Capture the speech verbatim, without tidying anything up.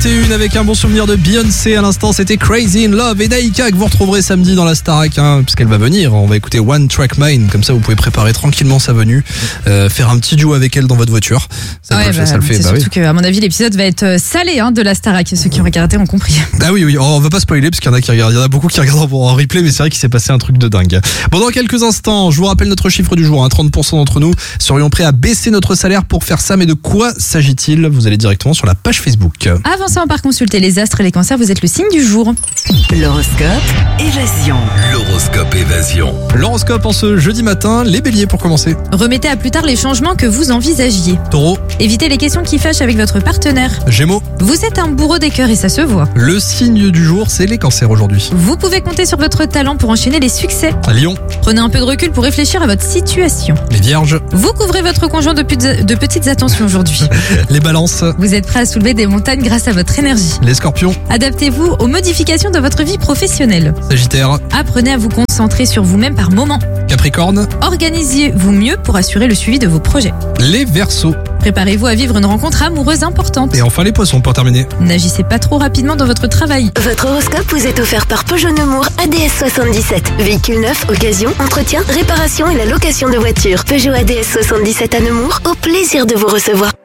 C'est une avec un bon souvenir de Beyoncé à l'instant, c'était Crazy in Love et Daika que vous retrouverez samedi dans la Starac, hein, puisqu'elle va venir. On va écouter One Track Mind, comme ça vous pouvez préparer tranquillement sa venue, euh, faire un petit duo avec elle dans votre voiture. Ça, ouais, le fait, bah, ça le fait. C'est bah, surtout oui. qu'à mon avis l'épisode va être salé hein, de la Starac. Ceux qui ont regardé ont compris. Ah oui, oui, on va pas spoiler parce qu'il y en a qui regardent, il y en a beaucoup qui regardent en replay, mais c'est vrai qu'il s'est passé un truc de dingue. Bon, dans quelques instants, je vous rappelle notre chiffre du jour, hein, trente pour cent d'entre nous serions prêts à baisser notre salaire pour faire ça, mais de quoi s'agit-il? Vous allez directement sur la page Facebook. Avant ça, on part consulter les astres et les cancers, vous êtes le signe du jour. L'horoscope Évasion. L'horoscope Évasion. L'horoscope en ce jeudi matin, les béliers pour commencer. Remettez à plus tard les changements que vous envisagiez. Taureau, Évitez les questions qui fâchent avec votre partenaire. Gémeaux, Vous êtes un bourreau des cœurs et ça se voit. le signe du jour, c'est les cancers aujourd'hui. Vous pouvez compter sur votre talent pour enchaîner les succès. Lion, Prenez un peu de recul pour réfléchir à votre situation. les vierges, Vous couvrez votre conjoint de, put- de petites attentions aujourd'hui. les balances, Vous êtes prêt à soulever des montagnes grâce à votre énergie. les scorpions, Adaptez-vous aux modifications de votre vie professionnelle. sagittaire, Apprenez à vous concentrer sur vous-même par moment. capricorne, Organisez-vous mieux pour assurer le suivi de vos projets. les verseaux Préparez-vous à vivre une rencontre amoureuse importante. et enfin les poissons pour terminer. N'agissez pas trop rapidement dans votre travail. Votre horoscope vous est offert par Peugeot Nemours A D S soixante-dix-sept. Véhicule neuf, occasion, entretien, réparation et la location de voitures. Peugeot A D S soixante-dix-sept à Nemours, au plaisir de vous recevoir.